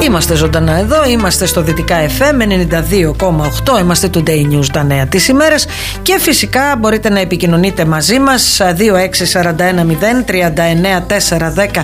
Είμαστε ζωντανά εδώ, είμαστε στο Δυτικά FM 92,8, είμαστε Today News, τα νέα της ημέρας. Και φυσικά μπορείτε να επικοινωνείτε μαζί μας 26410 39410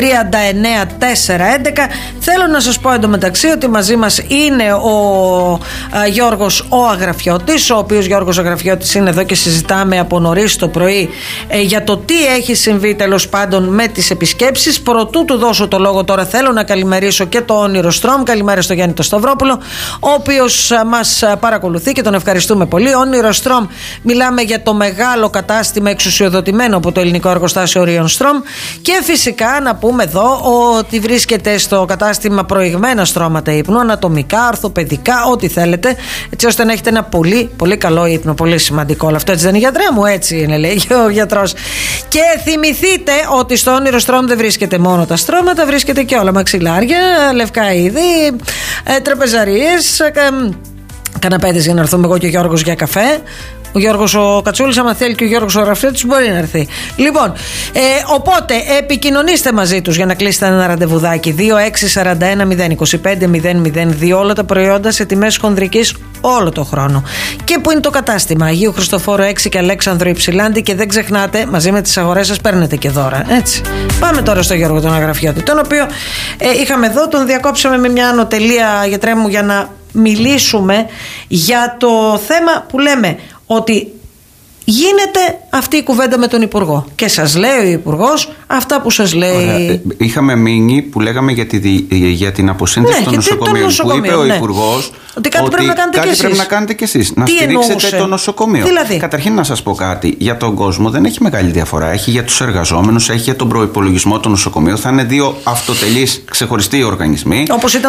39411. Θέλω να σας πω εντωμεταξύ ότι μαζί μας είναι ο Γιώργος ο Αγραφιώτης, ο οποίος Γιώργος Αγραφιώτης είναι εδώ και συζητάμε από νωρίς το πρωί για το τι έχει συμβεί τέλος πάντων με τις επισκέψεις. Προτού του δώσω το λόγο τώρα, θέλω να καλημερίσω και το Όνειρο Στρομ. Καλημέρα στο Γιάννη το Σταυρόπουλο, ο οποίος μας παρακολουθεί και τον ευχαριστούμε πολύ. Όνειρο Στρομ, μιλάμε για το μεγάλο κατάστημα εξουσιοδοτημένο από το ελληνικό εργοστάσιο Orion Στρομ. Και φυσικά να πούμε εδώ ότι βρίσκεται στο κατάστημα προηγμένα στρώματα ύπνου, ανατομικά, ορθοπαιδικά, ό,τι θέλετε, έτσι ώστε να έχετε ένα πολύ πολύ καλό ύπνο. Πολύ σημαντικό όλο αυτό, έτσι δεν είναι, γιατρέ μου? Έτσι είναι, λέει ο γιατρός. Και θυμηθείτε ότι στο Όνειρο Στρομ δεν βρίσκεται μόνο τα στρώματα, βρίσκεται και όλα. Μαξιλάρια, λευκά είδη, τραπεζαρίες, καναπέδες για να έρθουμε εγώ και ο Γιώργος για καφέ. Ο Γιώργος ο Κατσούλης, άμα θέλει, και ο Γιώργος ο Ραφιώτης μπορεί να έρθει. Λοιπόν, οπότε επικοινωνήστε μαζί τους για να κλείσετε ένα ραντεβουδάκι. 2641-025-002. Όλα τα προϊόντα σε τιμές χονδρικής όλο το χρόνο. Και που είναι το κατάστημα? Αγίου Χριστοφόρου 6 και Αλέξανδρο Υψηλάντη. Και δεν ξεχνάτε, μαζί με τις αγορές σας παίρνετε και δώρα. Έτσι. Πάμε τώρα στο Γιώργο τον Αγραφιώτη, τον οποίο είχαμε εδώ, τον διακόψαμε με μια ανωτελεία, γιατρέ μου, για να μιλήσουμε για το θέμα που λέμε ότι γίνεται αυτή η κουβέντα με τον Υπουργό. Και σας λέει ο Υπουργός αυτά που σας λέει. Ωραία. Είχαμε μείνει που λέγαμε για την αποσύνδεση των νοσοκομείων. Που είπε ο Υπουργός ότι κάτι πρέπει να κάνετε κι εσείς. Πρέπει να κάνετε κι εσείς. Να στηρίξετε το νοσοκομείο. Δηλαδή. Καταρχήν να σας πω κάτι. Για τον κόσμο δεν έχει μεγάλη διαφορά. Έχει για τους εργαζόμενους, έχει για τον προϋπολογισμό του νοσοκομείου. Θα είναι δύο αυτοτελείς ξεχωριστοί οργανισμοί.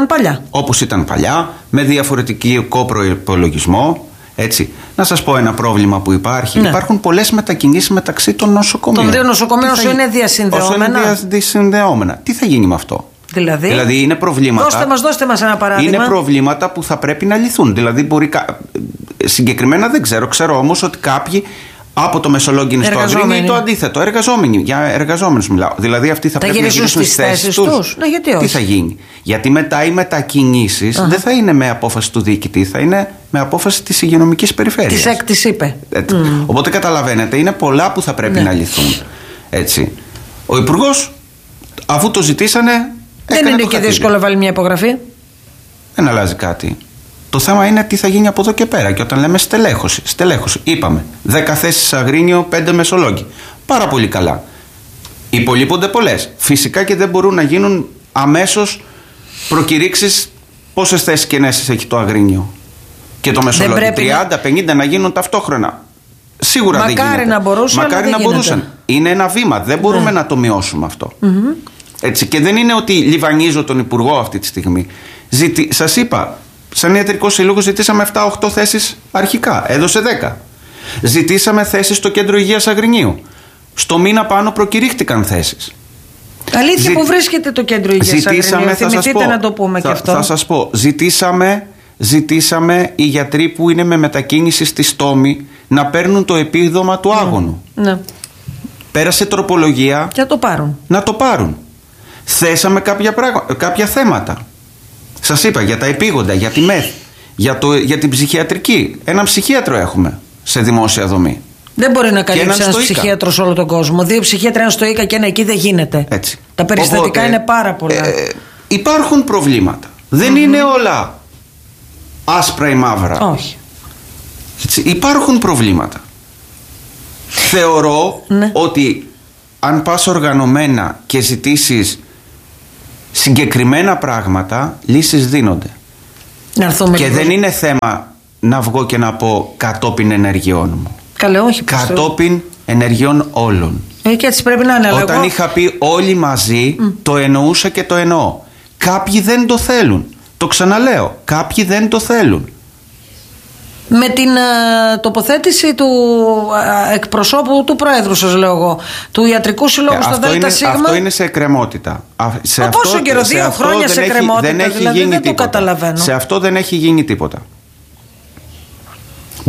Όπως ήταν παλιά, με διαφορετικό προϋπολογισμό. Έτσι. Να σας πω ένα πρόβλημα που υπάρχει. Ναι. Υπάρχουν πολλές μετακινήσεις μεταξύ των νοσοκομείων. Των δύο νοσοκομείων όσο είναι διασυνδεόμενα. Τι θα γίνει με αυτό? Δηλαδή είναι προβλήματα. Δώστε μας ένα παράδειγμα. Είναι προβλήματα που θα πρέπει να λυθούν. Δηλαδή συγκεκριμένα δεν ξέρω. Ξέρω όμως ότι κάποιοι από το Μεσολόγγινο στο Αγρίνιο ή το αντίθετο. Εργαζόμενοι. Για εργαζόμενους μιλάω. Δηλαδή αυτοί θα πρέπει να γυρίσουν στις θέσεις τους. Γιατί όχι? Τι θα γίνει? Γιατί μετά οι μετακινήσεις δεν θα είναι με απόφαση του διοικητή, θα είναι με απόφαση της υγειονομικής περιφέρειας. Της ΕΚ είπε. Οπότε καταλαβαίνετε, είναι πολλά που θα πρέπει να λυθούν. Έτσι. Ο Υπουργός, αφού το ζητήσανε. Δεν είναι και δύσκολο να βάλει μια υπογραφή. Δεν αλλάζει κάτι. Το θέμα είναι τι θα γίνει από εδώ και πέρα. Και όταν λέμε στελέχωση, είπαμε 10 θέσεις Αγρίνιο, 5 Μεσολόγγι. Πάρα πολύ καλά. Υπολείπονται πολλές. Φυσικά και δεν μπορούν να γίνουν αμέσως προκηρύξεις πόσες θέσεις κενές έχει το Αγρίνιο και το Μεσολόγγι. 30-50 να γίνουν ταυτόχρονα. Σίγουρα δεν γίνεται. Μακάρι να μπορούσαν. Είναι ένα βήμα. Δεν μπορούμε να το μειώσουμε αυτό. Έτσι. Και δεν είναι ότι λιβανίζω τον Υπουργό αυτή τη στιγμή. Σας είπα. Σαν ιατρικό σύλλογο ζητήσαμε 7-8 θέσεις αρχικά. Έδωσε 10. Ζητήσαμε θέσεις στο κέντρο υγείας Αγρινίου. Στο μήνα πάνω προκηρύχτηκαν θέσεις. Αλήθεια, που βρίσκεται το κέντρο υγείας Αγρινίου? Θυμηθείτε να το πούμε και αυτό. Θα σας πω. Ζητήσαμε οι γιατροί που είναι με μετακίνηση στη Στόμη να παίρνουν το επίδομα του άγωνου. Ναι. Πέρασε τροπολογία. Και να το πάρουν. Θέσαμε κάποια θέματα. Σας είπα για τα επίγοντα, για τη ΜΕΘ, για την ψυχιατρική. Έναν ψυχίατρο έχουμε σε δημόσια δομή. Δεν μπορεί να καλύψει ένας ψυχίατρος όλο τον κόσμο. 2 ψυχίατροι, ένα στο ΙΚΑ και ένα εκεί, δεν γίνεται. Έτσι. Τα περιστατικά είναι πάρα πολλά. Υπάρχουν προβλήματα. Δεν είναι όλα άσπρα ή μαύρα. Όχι. Έτσι, υπάρχουν προβλήματα. Θεωρώ ότι αν πας οργανωμένα και ζητήσεις συγκεκριμένα πράγματα, λύσεις δίνονται. Και δεν είναι θέμα να βγω και να πω κατόπιν ενεργειών μου. Καλέ, όχι. Κατόπιν ενεργειών όλων. Και έτσι πρέπει να είναι. Όταν είχα πει όλοι μαζί, το εννοούσα και το εννοώ. Κάποιοι δεν το θέλουν. Το ξαναλέω. Κάποιοι δεν το θέλουν. Με την τοποθέτηση του εκπροσώπου του Προέδρου, σας λέω εγώ, του Ιατρικού Συλλόγου στο ΔΣ. Αυτό είναι σε εκκρεμότητα. Πόσο καιρό? 2 χρόνια σε εκκρεμότητα. Δηλαδή δεν το καταλαβαίνω. Σε αυτό δεν έχει γίνει τίποτα.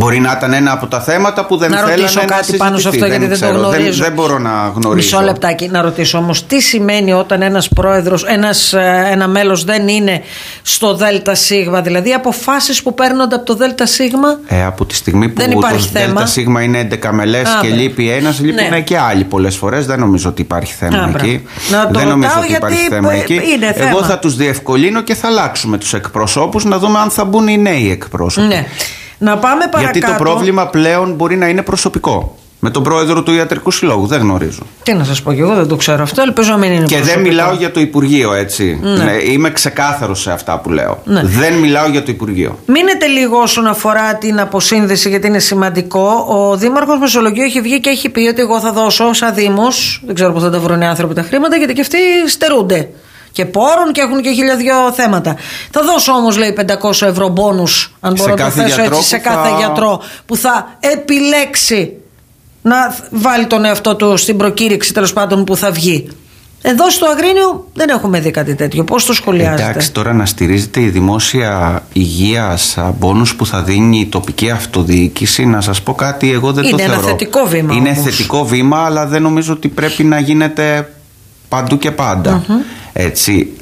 Μπορεί να ήταν ένα από τα θέματα που δεν θέλανε να συζητηθεί. Να ρωτήσω κάτι πάνω σε αυτό, γιατί δεν το γνωρίζω. Δεν μπορώ να γνωρίζω. Μισό λεπτάκι να ρωτήσω όμως, τι σημαίνει όταν ένας πρόεδρος, ένα μέλος δεν είναι στο ΔΣ, δηλαδή αποφάσεις που παίρνονται από το ΔΣ. Από τη στιγμή που το ΔΣ είναι 11 μελές και λείπει ένας, λείπουν και άλλοι πολλές φορές. Δεν νομίζω ότι υπάρχει θέμα εκεί. Δεν νομίζω ότι υπάρχει θέμα εκεί. Εγώ θα τους διευκολύνω και θα αλλάξουμε τους εκπροσώπους, να δούμε αν θα μπουν οι νέοι εκπρόσωποι. Ναι. Να πάμε παρακάτω. Γιατί το πρόβλημα πλέον μπορεί να είναι προσωπικό. Με τον πρόεδρο του Ιατρικού Συλλόγου. Δεν γνωρίζω. Τι να σας πω, και εγώ δεν το ξέρω αυτό. Ελπίζω να μην είναι προσωπικό. Και δεν μιλάω για το Υπουργείο, έτσι. Ναι. Είμαι ξεκάθαρος σε αυτά που λέω. Ναι. Δεν μιλάω για το Υπουργείο. Μείνετε λίγο όσον αφορά την αποσύνδεση, γιατί είναι σημαντικό. Ο Δήμαρχος Μεσολογγίου έχει βγει και έχει πει ότι εγώ θα δώσω σαν Δήμος. Δεν ξέρω πού θα τα βρουν οι άνθρωποι τα χρήματα, γιατί και αυτοί στερούνται και πόρων και έχουν και 1002 θέματα. Θα δώσω όμως, λέει, 500 ευρώ μπόνους, αν μπορώ να το θέσω έτσι, σε κάθε γιατρό που θα επιλέξει να βάλει τον εαυτό του στην προκήρυξη, τέλος πάντων, που θα βγει. Εδώ στο Αγρίνιο δεν έχουμε δει κάτι τέτοιο. Πώς το σχολιάζετε? Εντάξει, τώρα να στηρίζεται η δημόσια υγεία μπόνους που θα δίνει η τοπική αυτοδιοίκηση, να σας πω κάτι, εγώ δεν το θεωρώ. Είναι ένα θετικό βήμα. Είναι θετικό βήμα, αλλά δεν νομίζω ότι πρέπει να γίνεται παντού και πάντα. Έτσι,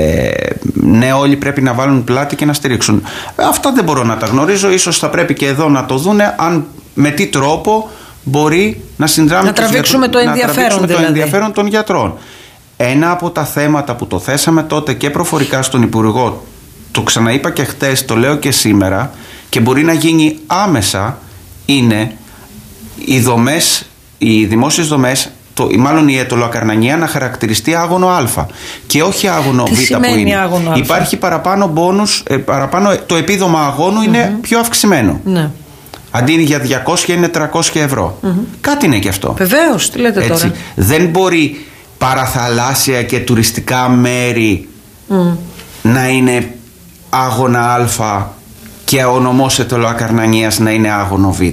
ναι, όλοι πρέπει να βάλουν πλάτη και να στηρίξουν. Αυτά δεν μπορώ να τα γνωρίζω. Ίσως θα πρέπει και εδώ να το δούνε, αν με τι τρόπο μπορεί να συνδράμει, να τραβήξουμε το ενδιαφέρον, το ενδιαφέρον των γιατρών. Ένα από τα θέματα που το θέσαμε τότε και προφορικά στον Υπουργό, το ξαναείπα και χτες, το λέω και σήμερα, και μπορεί να γίνει άμεσα, είναι οι δομές, οι δημόσιες δομές, μάλλον η ετωλοακαρνανία να χαρακτηριστεί άγωνο Α και όχι άγωνο Β που είναι. Άγωνο Υπάρχει παραπάνω μπόνους, το επίδομα αγώνου είναι πιο αυξημένο. Ναι. Αντί για 200 είναι 300 ευρώ. Κάτι είναι και αυτό. Βεβαίως, τι λέτε τώρα. Δεν μπορεί παραθαλάσσια και τουριστικά μέρη να είναι άγωνα Α και ο νομός ετωλοακαρνανίας να είναι άγωνο Β.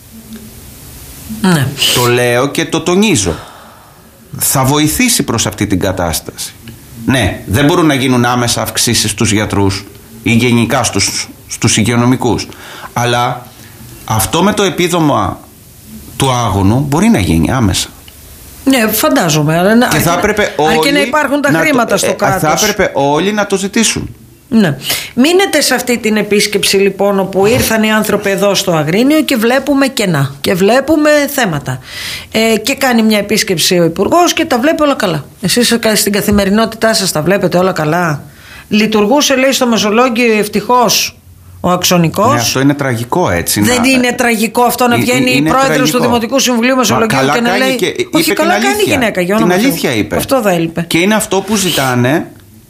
Ναι. Το λέω και το τονίζω. Θα βοηθήσει προς αυτή την κατάσταση. Ναι, δεν μπορούν να γίνουν άμεσα αυξήσεις στους γιατρούς ή γενικά στους υγειονομικούς, αλλά αυτό με το επίδομα του άγωνου μπορεί να γίνει άμεσα. Ναι, φαντάζομαι. Και θα έπρεπε όλοι να υπάρχουν τα χρήματα στο κράτος. Θα έπρεπε όλοι να το ζητήσουν. Ναι. Μείνετε σε αυτή την επίσκεψη, λοιπόν, όπου ήρθαν οι άνθρωποι εδώ στο Αγρίνιο και βλέπουμε κενά και βλέπουμε θέματα. Και κάνει μια επίσκεψη ο Υπουργός και τα βλέπει όλα καλά. Εσείς στην καθημερινότητά σας τα βλέπετε όλα καλά? Λειτουργούσε, λέει, στο Μεσολόγγιο ευτυχώς ο Αξονικός. Ναι, αυτό είναι τραγικό, έτσι. Δεν είναι τραγικό αυτό να βγαίνει η πρόεδρος του Δημοτικού Συμβουλίου Μεσολογγίου και να λέει. Όχι, καλά κάνει η γυναίκα. Την αλήθεια είπε. Αυτό δεν είπε. Και είναι αυτό που ζητάνε,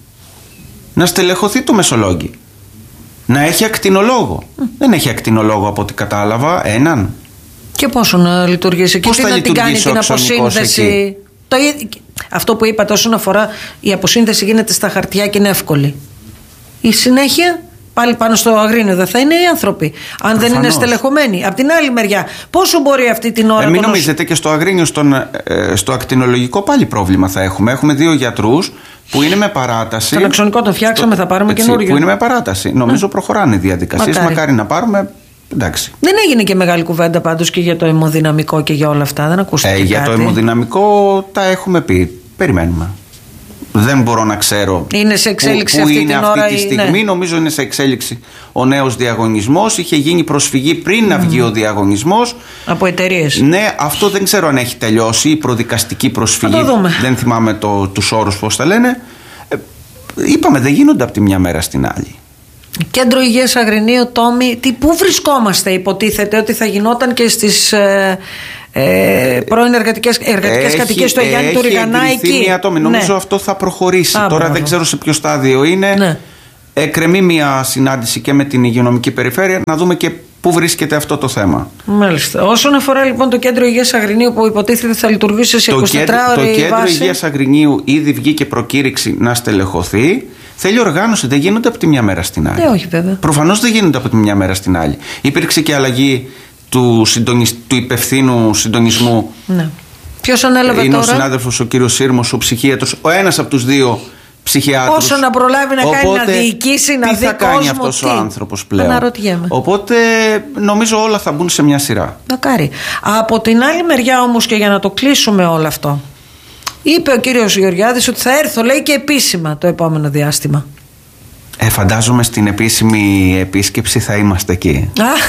να στελεχωθεί το Μεσολόγγι. Να έχει ακτινολόγο. Δεν έχει ακτινολόγο από ό,τι κατάλαβα, έναν. Και πόσο να λειτουργήσει εκεί, πώς τι να την κάνει την αποσύνδεση. Αυτό που είπατε όσον αφορά η αποσύνδεση γίνεται στα χαρτιά και είναι εύκολη. Η συνέχεια πάλι πάνω στο Αγρίνιο δεν θα είναι οι άνθρωποι, αν Προφανώς. δεν είναι στελεχωμένοι. Απ' την άλλη μεριά, πόσο μπορεί αυτή την ώρα. Μην νομίζετε, και στο Αγρίνιο, στο ακτινολογικό πάλι πρόβλημα θα έχουμε. Έχουμε 2 γιατρούς που είναι με παράταση. Τον Αξονικό τον φτιάξαμε, θα πάρουμε καινούριο. Που είναι με παράταση. Νομίζω προχωράνε οι διαδικασίες. Μακάρι να πάρουμε. Εντάξει. Δεν έγινε και μεγάλη κουβέντα πάντως και για το αιμοδυναμικό και για όλα αυτά? Δεν ακούστηκε για κάτι? Το αιμοδυναμικό τα έχουμε πει. Περιμένουμε. Δεν μπορώ να ξέρω. Είναι σε εξέλιξη που αυτή είναι την αυτή ώρα τη στιγμή. Ναι. Νομίζω είναι σε εξέλιξη ο νέος διαγωνισμός. Είχε γίνει προσφυγή πριν να βγει ο διαγωνισμός. Από εταιρείες. Ναι, αυτό δεν ξέρω αν έχει τελειώσει. Η προδικαστική προσφυγή. Δεν θυμάμαι τους όρους πώς τα λένε. Είπαμε, δεν γίνονται από τη μια μέρα στην άλλη. Κέντρο Υγείας Αγρινίου, Τόμι, πού βρισκόμαστε? Υποτίθεται ότι θα γινόταν και στις πρώην εργατικές κατοικίες του Αγιάννη του Ριγανά εκεί. Νομίζω αυτό θα προχωρήσει. Τώρα δεν ξέρω σε ποιο στάδιο είναι. Ναι. Εκκρεμεί μια συνάντηση και με την υγειονομική περιφέρεια να δούμε και πού βρίσκεται αυτό το θέμα. Μάλιστα. Όσον αφορά λοιπόν το Κέντρο Υγείας Αγρινίου που υποτίθεται θα λειτουργήσει σε 24 ώρες. Το Κέντρο Υγείας Αγρινίου ήδη βγήκε προκήρυξη να στελεχωθεί. Θέλει οργάνωση, δεν γίνονται από τη μια μέρα στην άλλη. Όχι, βέβαια. Προφανώς δεν γίνονται από τη μια μέρα στην άλλη. Υπήρξε και αλλαγή του υπευθύνου συντονισμού. Ναι. Ποιος ανέλαβε είναι τώρα? Είναι ο συνάδελφος ο κύριος Σύρμος, ο ψυχίατρος, ο ένας από τους 2 ψυχιάτρους. Όσο να προλάβει να κάνει, να διοικήσει, να δει κόσμο. Τι θα κάνει αυτός ο άνθρωπος πλέον? Αναρωτιέμαι. Οπότε νομίζω όλα θα μπουν σε μια σειρά. Μακάρι. Από την άλλη μεριά όμως, και για να το κλείσουμε όλο αυτό, είπε ο κύριος Γεωργιάδης ότι θα έρθω, λέει, και επίσημα το επόμενο διάστημα. Φαντάζομαι στην επίσημη επίσκεψη θα είμαστε εκεί.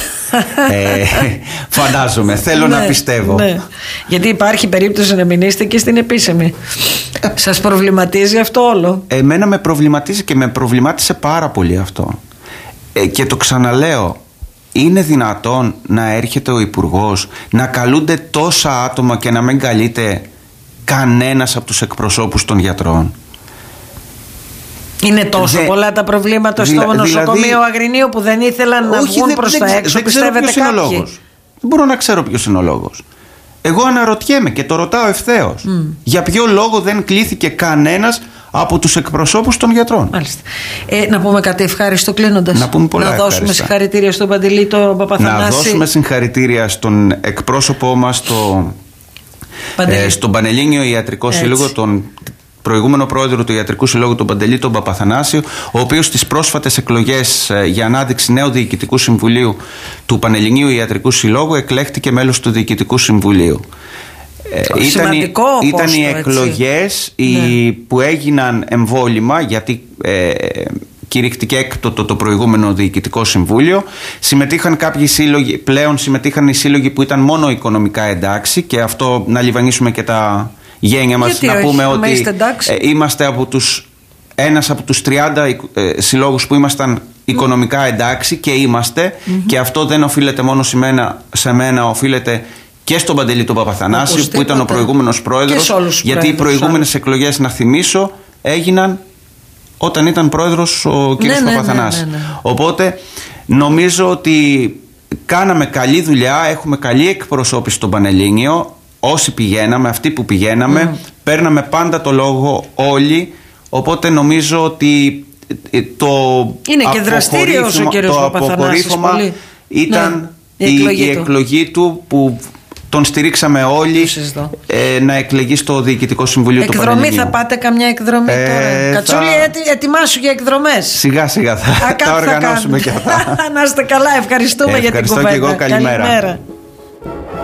Φαντάζομαι, θέλω να πιστεύω. Ναι. Γιατί υπάρχει περίπτωση να μην είστε και στην επίσημη. Σας προβληματίζει αυτό όλο? Εμένα με προβληματίζει και με προβλημάτισε πάρα πολύ αυτό. Και το ξαναλέω, είναι δυνατόν να έρχεται ο Υπουργός, να καλούνται τόσα άτομα και να μην καλείται κανένας από τους εκπροσώπους των γιατρών? Είναι τόσο πολλά τα προβλήματα στο νοσοκομείο Αγρινίου που δεν ήθελαν να βγουν προς τα έξω? Πιστεύετε κάποιοι? Δεν μπορώ να ξέρω ποιος είναι ο λόγος. Εγώ αναρωτιέμαι και το ρωτάω ευθέως. Για ποιο λόγο δεν κλήθηκε κανένας από τους εκπροσώπους των γιατρών? Μάλιστα. Να πούμε κάτι ευχάριστο κλείνοντας. Να δώσουμε συγχαρητήρια στον Παντελή τον Παπαθανάση. Να δώσουμε συγχαρητήρια στον εκπρόσωπό μας, στον Πανελλήνιο Ιατρικό Σύλλογο, τον προηγούμενο πρόεδρο του Ιατρικού Συλλόγου, τον Παντελή τον Παπαθανάσιο, ο οποίος στις πρόσφατες εκλογές για ανάδειξη νέου Διοικητικού Συμβουλίου του Πανελληνίου Ιατρικού Συλλόγου εκλέχτηκε μέλος του Διοικητικού Συμβουλίου. Ήταν οι εκλογές που έγιναν εμβόλυμα, γιατί κηρύχτηκε έκτοτο το προηγούμενο Διοικητικό Συμβούλιο. Συμμετείχαν κάποιοι σύλλογοι, πλέον συμμετείχαν οι σύλλογοι που ήταν μόνο οικονομικά εντάξει, και αυτό να λιβανίσουμε και τα γένια μας. Γιατί να πούμε ότι είμαστε ένας από τους 30 συλλόγους που ήμασταν οικονομικά εντάξει, και είμαστε, και αυτό δεν οφείλεται μόνο σε μένα, οφείλεται και στον Παντελή τον Παπαθανάση, που ήταν ο προηγούμενος πρόεδρος, γιατί οι προηγούμενες εκλογές, να θυμίσω, έγιναν όταν ήταν πρόεδρος ο κ. Παπαθανάση. Οπότε νομίζω ότι κάναμε καλή δουλειά, έχουμε καλή εκπροσώπηση στον Πανελλήνιο. Όσοι πηγαίναμε, αυτοί που πηγαίναμε, παίρναμε πάντα το λόγο όλοι. Οπότε νομίζω ότι είναι και δραστήριος ο κύριος Παπαθανάσης πολύ. Ήταν η εκλογή του που τον στηρίξαμε όλοι να εκλεγεί στο Διοικητικό Συμβουλίο του Πανελληνίου. Εκδρομή θα πάτε, καμιά εκδρομή τώρα? Κατσούλη, ετοιμάσου για εκδρομές. Σιγά σιγά θα τα οργανώσουμε και αυτά. Να είστε καλά, ευχαριστούμε για την κουβέντα. Ευχαριστώ και εγώ, καλημέρα.